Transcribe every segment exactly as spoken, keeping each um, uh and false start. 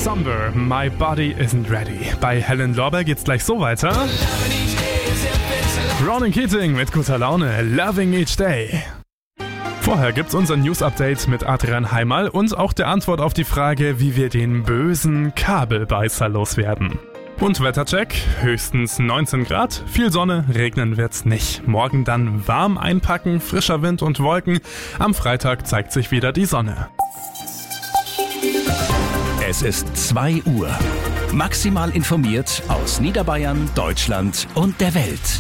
Somber, My Body Isn't Ready. Bei Helen Lorber geht's gleich so weiter. Ronan Keating mit guter Laune, Loving Each Day. Vorher gibt's unser News-Update mit Adrian Heimal und auch der Antwort auf die Frage, wie wir den bösen Kabelbeißer loswerden. Und Wettercheck, höchstens neunzehn Grad, viel Sonne, regnen wird's nicht. Morgen dann warm einpacken, frischer Wind und Wolken. Am Freitag zeigt sich wieder die Sonne. Es ist zwei Uhr. Maximal informiert aus Niederbayern, Deutschland und der Welt.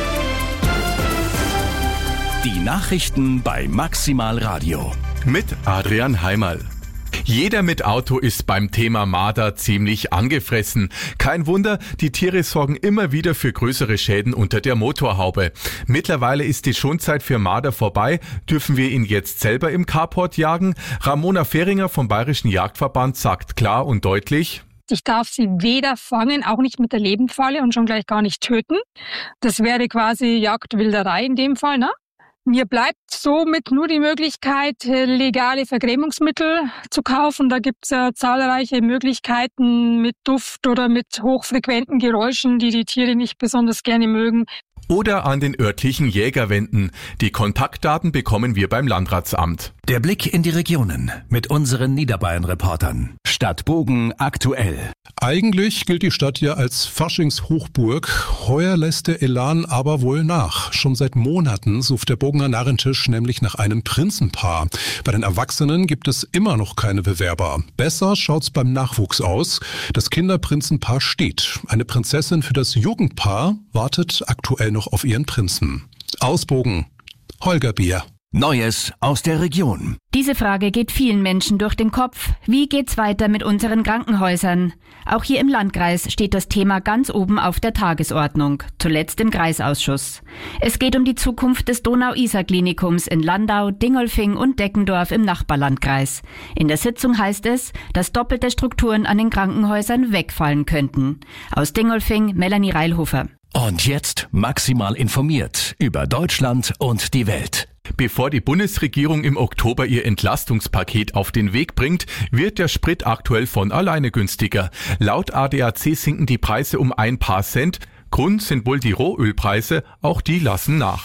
Die Nachrichten bei Maximal Radio. Mit Adrian Heimal. Jeder mit Auto ist beim Thema Marder ziemlich angefressen. Kein Wunder, die Tiere sorgen immer wieder für größere Schäden unter der Motorhaube. Mittlerweile ist die Schonzeit für Marder vorbei. Dürfen wir ihn jetzt selber im Carport jagen? Ramona Fehringer vom Bayerischen Jagdverband sagt klar und deutlich: Ich darf sie weder fangen, auch nicht mit der Lebendfalle und schon gleich gar nicht töten. Das wäre quasi Jagdwilderei in dem Fall, ne? Mir bleibt somit nur die Möglichkeit, legale Vergrämungsmittel zu kaufen. Da gibt's ja zahlreiche Möglichkeiten mit Duft oder mit hochfrequenten Geräuschen, die die Tiere nicht besonders gerne mögen. Oder an den örtlichen Jäger wenden. Die Kontaktdaten bekommen wir beim Landratsamt. Der Blick in die Regionen mit unseren Niederbayern-Reportern. Stadt Bogen aktuell. Eigentlich gilt die Stadt ja als Faschingshochburg. Heuer lässt der Elan aber wohl nach. Schon seit Monaten sucht der Bogener Narrentisch nämlich nach einem Prinzenpaar. Bei den Erwachsenen gibt es immer noch keine Bewerber. Besser schaut's beim Nachwuchs aus. Das Kinderprinzenpaar steht. Eine Prinzessin für das Jugendpaar wartet aktuell noch auf ihren Prinzen. Aus Bogen, Holger Bier. Neues aus der Region. Diese Frage geht vielen Menschen durch den Kopf. Wie geht's weiter mit unseren Krankenhäusern? Auch hier im Landkreis steht das Thema ganz oben auf der Tagesordnung, zuletzt im Kreisausschuss. Es geht um die Zukunft des Donau-Isar-Klinikums in Landau, Dingolfing und Deckendorf im Nachbarlandkreis. In der Sitzung heißt es, dass doppelte Strukturen an den Krankenhäusern wegfallen könnten. Aus Dingolfing, Melanie Reilhofer. Und jetzt maximal informiert über Deutschland und die Welt. Bevor die Bundesregierung im Oktober ihr Entlastungspaket auf den Weg bringt, wird der Sprit aktuell von alleine günstiger. Laut A D A C sinken die Preise um ein paar Cent. Grund sind wohl die Rohölpreise, auch die lassen nach.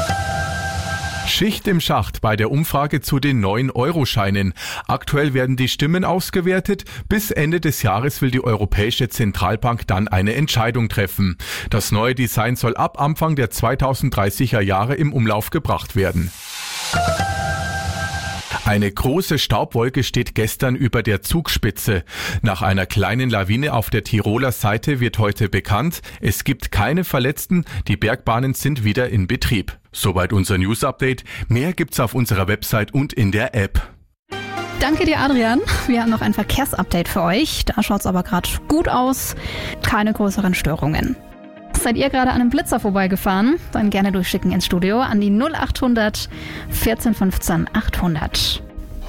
Schicht im Schacht bei der Umfrage zu den neuen Euroscheinen. Aktuell werden die Stimmen ausgewertet. Bis Ende des Jahres will die Europäische Zentralbank dann eine Entscheidung treffen. Das neue Design soll ab Anfang der zweitausenddreißiger Jahre im Umlauf gebracht werden. Eine große Staubwolke steht gestern über der Zugspitze. Nach einer kleinen Lawine auf der Tiroler Seite wird heute bekannt, es gibt keine Verletzten, die Bergbahnen sind wieder in Betrieb. Soweit unser News-Update. Mehr gibt's auf unserer Website und in der App. Danke dir, Adrian. Wir haben noch ein Verkehrsupdate für euch. Da schaut's aber gerade gut aus. Keine größeren Störungen. Seid ihr gerade an einem Blitzer vorbeigefahren? Dann gerne durchschicken ins Studio an die null achthundert vierzehn fünfzehn achthundert.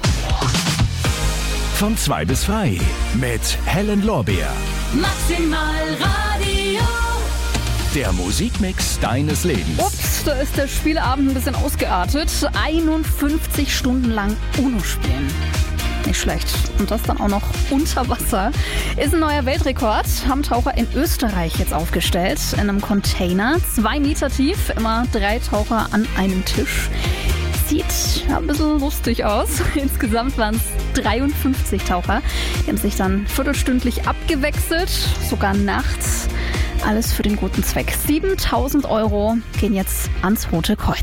Von zwei bis frei mit Helen Lorbeer. Maximal Radio. Der Musikmix deines Lebens. Ups, da ist der Spielabend ein bisschen ausgeartet. einundfünfzig Stunden lang UNO spielen. Nicht schlecht. Und das dann auch noch unter Wasser. Ist ein neuer Weltrekord. Haben Taucher in Österreich jetzt aufgestellt. In einem Container. Zwei Meter tief. Immer drei Taucher an einem Tisch. Sieht ja, ein bisschen lustig aus. Insgesamt waren es dreiundfünfzig Taucher. Die haben sich dann viertelstündlich abgewechselt. Sogar nachts. Alles für den guten Zweck. siebentausend Euro gehen jetzt ans Rote Kreuz.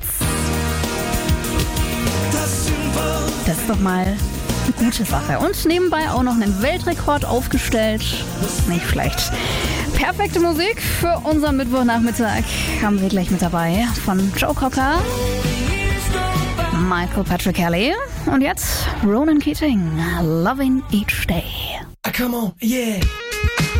Das ist doch mal eine gute Sache. Und nebenbei auch noch einen Weltrekord aufgestellt. Nicht schlecht. Perfekte Musik für unseren Mittwochnachmittag haben wir gleich mit dabei. Von Joe Cocker, Michael Patrick Kelly und jetzt Ronan Keating, Loving Each Day. Come on, yeah.